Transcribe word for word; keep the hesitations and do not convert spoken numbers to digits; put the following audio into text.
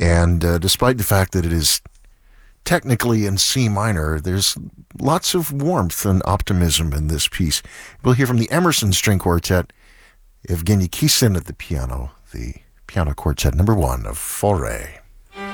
And uh, despite the fact that it is technically in C minor, there's lots of warmth and optimism in this piece. We'll hear from the Emerson String Quartet, Evgeny Kissin at the piano, the piano quartet number one of Fauré.